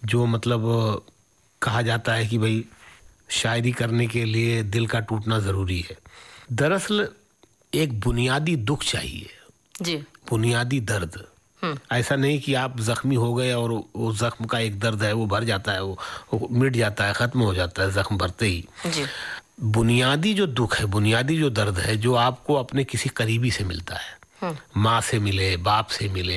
जो मतलब कहा जाता है कि भाई शायरी करने के लिए दिल का टूटना ज़रूरी है। दरअसल एक बुनियादी दुख चाहिए जी। बुनियादी दर्द। ऐसा नहीं कि आप जख्मी हो गए और वो जख्म का एक दर्द है वो भर जाता है, वो मिट जाता है, ख़त्म हो जाता है जख्म भरते ही। जी। बुनियादी जो दुख है, बुनियादी जो दर्द है, जो आपको अपने किसी करीबी से मिलता है, माँ से मिले, बाप से मिले,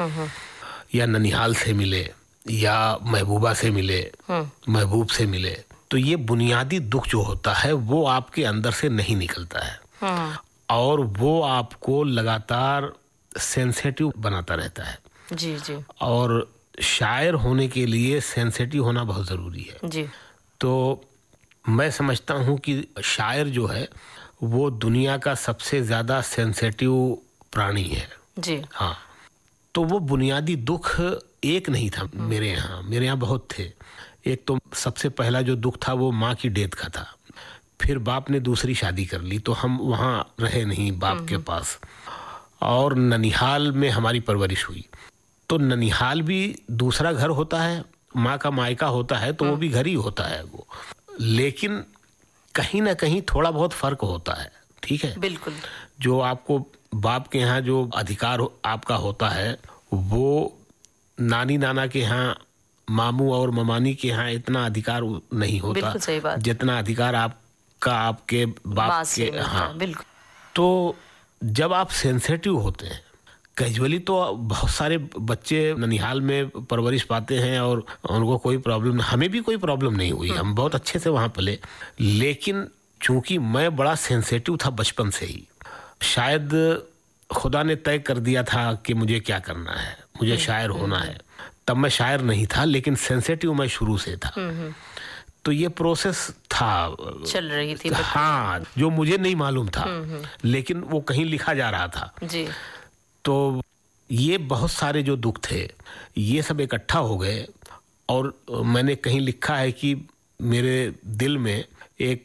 या ननिहाल से मिले, या महबूबा से मिले, महबूब से मिले, तो ये बुनियादी दुख जो होता है वो आपके अंदर से नहीं निकलता है और वो आपको लगातार सेंसिटिव बनाता रहता है। जी जी। और शायर होने के लिए सेंसिटिव होना बहुत ज़रूरी है। जी। तो मैं समझता हूँ कि शायर जो है वो दुनिया का सबसे ज़्यादा सेंसिटिव प्राणी है। जी। हाँ, तो वो बुनियादी दुख एक नहीं था मेरे यहाँ बहुत थे। एक तो सबसे पहला जो दुख था वो माँ की डेथ का था। फिर बाप ने दूसरी शादी कर ली तो हम वहाँ रहे नहीं बाप के पास, और ननिहाल में हमारी परवरिश हुई। तो ननिहाल भी दूसरा घर होता है, माँ का मायका होता है, तो वो भी घर ही होता है वो, लेकिन कहीं ना कहीं थोड़ा बहुत फर्क होता है। ठीक है, बिल्कुल। जो आपको बाप के यहाँ जो अधिकार आपका होता है वो नानी नाना के यहाँ, मामू और ममानी के यहाँ इतना अधिकार नहीं होता। बिल्कुल सही बात। जितना अधिकार आपका आपके बाप के। हाँ, बिल्कुल। तो जब आप सेंसिटिव होते हैं, कैजुअली तो बहुत सारे बच्चे ननिहाल में परवरिश पाते हैं और उनको कोई प्रॉब्लम, हमें भी कोई प्रॉब्लम नहीं हुई, हम बहुत अच्छे से वहाँ पले। लेकिन चूंकि मैं बड़ा सेंसिटिव था बचपन से ही, शायद खुदा ने तय कर दिया था कि मुझे क्या करना है, मुझे शायर होना है। तब मैं शायर नहीं था लेकिन सेंसिटिव मैं शुरू से था। तो ये प्रोसेस था, चल रही थी। हाँ, जो मुझे नहीं मालूम था लेकिन वो कहीं लिखा जा रहा था जी। तो ये बहुत सारे जो दुख थे ये सब इकट्ठा हो गए और मैंने कहीं लिखा है कि मेरे दिल में एक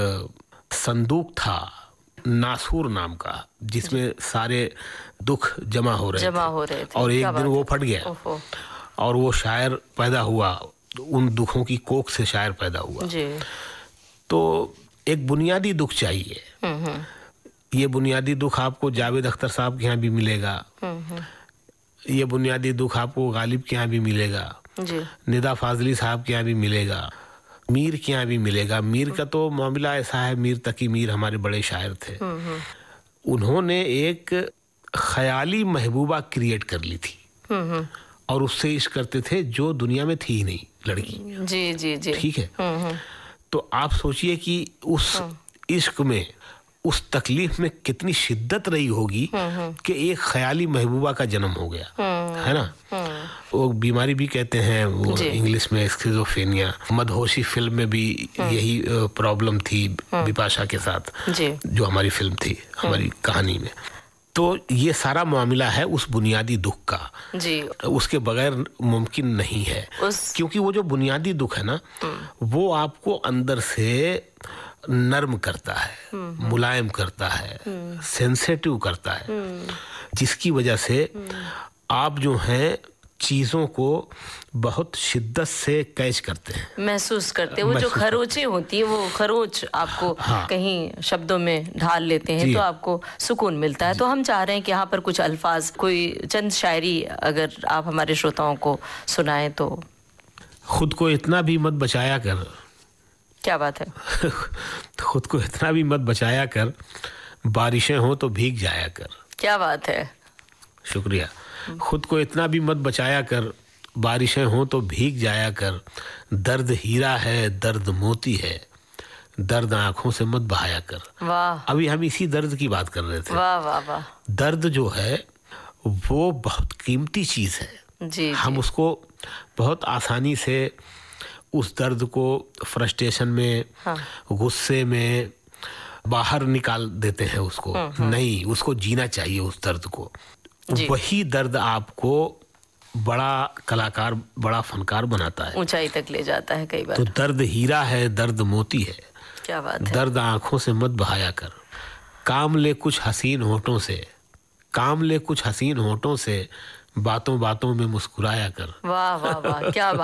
संदूक था नासूर नाम का, जिसमें सारे दुख जमा हो रहे थे। और एक दिन वो फट गया और वो शायर पैदा हुआ, उन दुखों की कोख से शायर पैदा हुआ जी। तो एक बुनियादी दुख चाहिए। ये बुनियादी दुख आपको जावेद अख्तर साहब के यहाँ भी मिलेगा, ये बुनियादी दुख आपको गालिब के यहाँ भी मिलेगा जी। निदा फाजली साहब के यहाँ भी मिलेगा, मीर के यहाँ भी मिलेगा। मीर का तो मामला ऐसा है, मीर तकी मीर हमारे बड़े शायर थे। उन्होंने एक ख्याली महबूबा क्रिएट कर ली थी और उससे इश्क करते थे जो दुनिया में थी ही नहीं लड़की। जी जी जी। ठीक है, तो आप सोचिए कि उस इश्क में, उस तकलीफ में कितनी शिद्दत रही होगी कि एक ख्याली महबूबा का जन्म हो गया, है ना। वो बीमारी भी कहते हैं वो इंग्लिश में स्किज़ोफ्रेनिया। मदहोशी फिल्म में भी यही प्रॉब्लम थी बिपाशा के साथ, जो हमारी फिल्म थी, हमारी कहानी में। तो ये सारा मामला है उस बुनियादी दुख का जी। उसके बगैर मुमकिन नहीं है, क्योंकि वो जो बुनियादी दुख है ना वो आपको अंदर से नर्म करता है, मुलायम करता है, सेंसिटिव करता है, जिसकी वजह से आप जो हैं चीज़ों को बहुत शिद्दत से कैच करते हैं, महसूस करते हैं। वो जो खरोचें होती है, वो खरोच आपको कहीं शब्दों में ढाल लेते हैं तो आपको सुकून मिलता है। तो हम चाह रहे हैं कि यहाँ पर कुछ अल्फाज, कोई चंद शायरी अगर आप हमारे श्रोताओं को सुनाएं तो। खुद को इतना भी मत बचाया कर। क्या बात है। खुद को इतना भी मत बचाया कर, बारिशें हो तो भीग जाया कर। क्या बात है। शुक्रिया। खुद को इतना भी मत बचाया कर, बारिशें हो तो भीग जाया कर। दर्द हीरा है, दर्द मोती है, दर्द आंखों से मत बहाया कर। वाह। अभी हम इसी दर्द की बात कर रहे थे। वाह वाह वाह। दर्द जो है वो बहुत कीमती चीज है जी, हम जी। उसको बहुत आसानी से उस दर्द को फ्रस्ट्रेशन में, गुस्से में बाहर निकाल देते हैं उसको। नहीं, उसको जीना चाहिए उस दर्द को। वही दर्द आपको बड़ा कलाकार, बड़ा फनकार बनाता है, ऊंचाई तक ले जाता है कई बार। तो दर्द हीरा है, दर्द मोती है। क्या बात है। दर्द आंखों से मत बहाया कर, काम ले कुछ हसीन होठों से, काम ले कुछ हसीन होठों से, बातों बातों में मुस्कुराया कर। वाह वाह वाह, क्या बात।